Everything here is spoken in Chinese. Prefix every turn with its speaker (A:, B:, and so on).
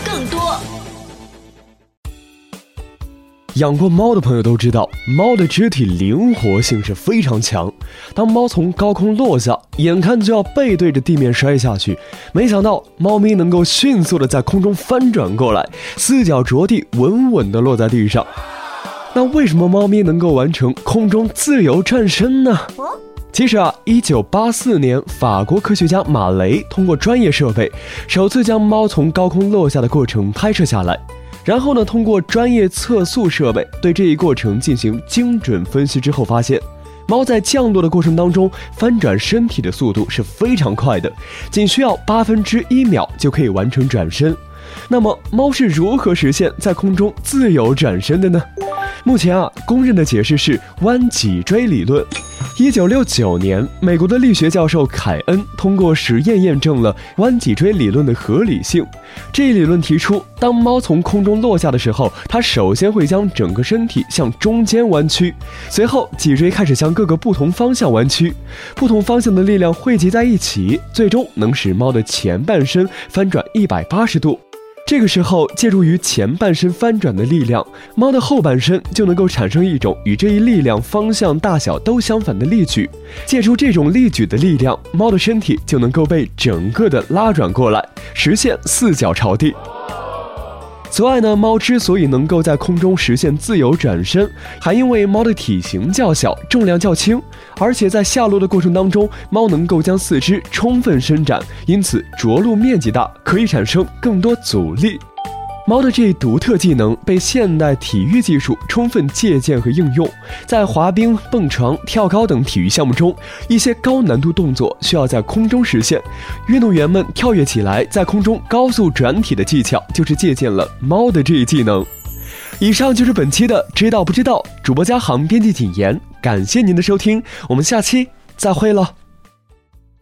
A: 更多。
B: 养过猫的朋友都知道，猫的肢体灵活性是非常强。当猫从高空落下，眼看就要背对着地面摔下去，没想到猫咪能够迅速的在空中翻转过来，四脚着地，稳稳的落在地上。那为什么猫咪能够完成空中自由转身呢？其实1984年，法国科学家马雷通过专业设备，首次将猫从高空落下的过程拍摄下来。然后呢，通过专业测速设备对这一过程进行精准分析之后，发现猫在降落的过程当中翻转身体的速度是非常快的，仅需要1/8秒就可以完成转身。那么猫是如何实现在空中自由转身的呢？目前公认的解释是弯脊椎理论。1969年，美国的力学教授凯恩通过实验验证了弯脊椎理论的合理性。这一理论提出，当猫从空中落下的时候，它首先会将整个身体向中间弯曲，随后脊椎开始向各个不同方向弯曲，不同方向的力量汇集在一起，最终能使猫的前半身翻转180度。这个时候，借助于前半身翻转的力量，猫的后半身就能够产生一种与这一力量方向大小都相反的力矩。借助这种力矩的力量，猫的身体就能够被整个的拉转过来，实现四脚朝地。此外呢，猫之所以能够在空中实现自由转身，还因为猫的体型较小，重量较轻，而且在下落的过程当中，猫能够将四肢充分伸展，因此着陆面积大，可以产生更多阻力。猫的这一独特技能被现代体育技术充分借鉴和应用，在滑冰、蹦床、跳高等体育项目中，一些高难度动作需要在空中实现，运动员们跳跃起来在空中高速转体的技巧就是借鉴了猫的这一技能。以上就是本期的知道不知道，主播嘉航，编辑谨言，感谢您的收听，我们下期再会了。